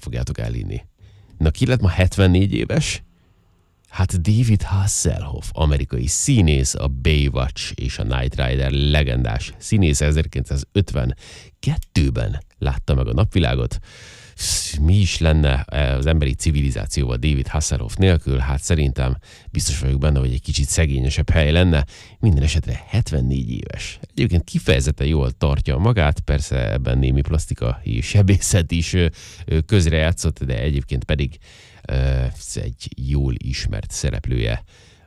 fogjátok elhinni. Na, ki lett ma 74 éves? Hát David Hasselhoff, amerikai színész, a Baywatch és a Knight Rider legendás színész 1952-ben látta meg a napvilágot. Mi is lenne az emberi civilizációval David Hasselhoff nélkül? Hát szerintem biztos vagyok benne, hogy egy kicsit szegényesebb hely lenne. Minden esetre 74 éves. Egyébként kifejezetten jól tartja magát, persze ebben némi plastikai sebészet is közrejátszott, de egyébként pedig egy jól ismert szereplője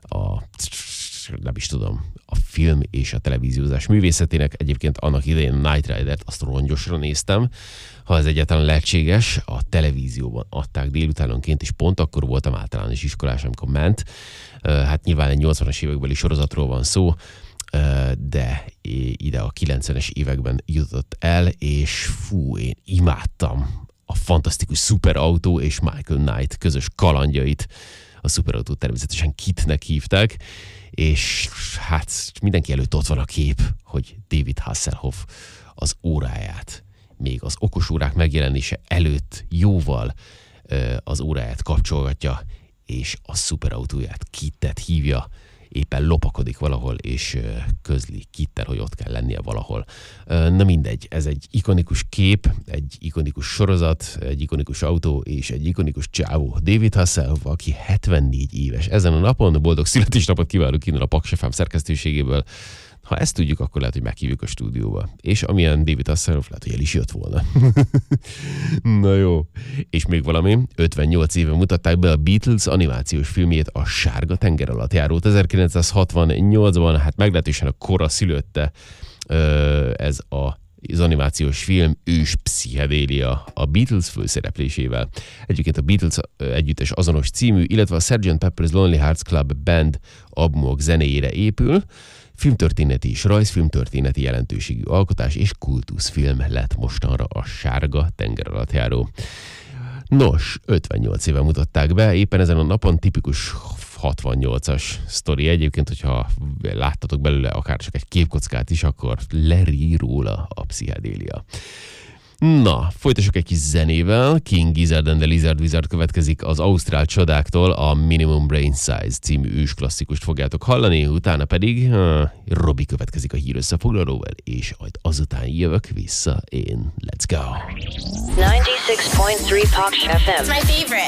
a film és a televíziózás művészetének. Egyébként annak idején Knight Ridert azt rongyosra néztem, ha ez egyáltalán lehetséges. A televízióban adták délutánonként, és pont akkor voltam általános iskolás, amikor ment. Hát nyilván egy 80-as évekbeli sorozatról van szó, de ide a 90-es években jutott el, és én imádtam a fantasztikus Superautó és Michael Knight közös kalandjait. A Superautót természetesen Kitnek hívták, és hát mindenki előtt ott van a kép, hogy David Hasselhoff az óráját, még az okos órák megjelenése előtt jóval az óráját kapcsolgatja, és a Superautóját, Kittet hívja, éppen lopakodik valahol, és közli Kittel, hogy ott kell lennie valahol. Na mindegy, ez egy ikonikus kép, egy ikonikus sorozat, egy ikonikus autó, és egy ikonikus csávó. David Hasselhoff, aki 74 éves. Ezen a napon boldog születésnapot kívánunk innen a Paks FM szerkesztőségéből. Ha ezt tudjuk, akkor lehet, hogy meghívjuk a stúdióba. És amilyen David Hasselhoff, lehet, hogy el is jött volna. Na jó. És még valami, 58 éve mutatták be a Beatles animációs filmjét, a Sárga tengeralattjárót. 1968-ban, hát meglehetősen a kora szülötte ez az animációs film ős pszichedélia a Beatles főszereplésével. Egyébként a Beatles együttes azonos című, illetve a Sgt. Pepper's Lonely Hearts Club Band albumok zenéjére épül. Filmtörténeti és rajzfilmtörténeti jelentőségű alkotás és kultuszfilm lett mostanra a Sárga tengeralattjáró. Nos, 58 éve mutatták be, éppen ezen a napon tipikus 68-as sztori. Egyébként, hogyha láttatok belőle akár csak egy képkockát is, akkor lerír róla a pszichedélia. Na, folytassuk egy kis zenével. King Gizzard and the Lizard Wizard következik az ausztrál csodáktól, a Minimum Brain Size című ősklasszikust fogjátok hallani, utána pedig Robi következik a hír összefoglalóval, és majd azután jövök vissza én. Let's go! 96.3 Paks FM. It's my favorite.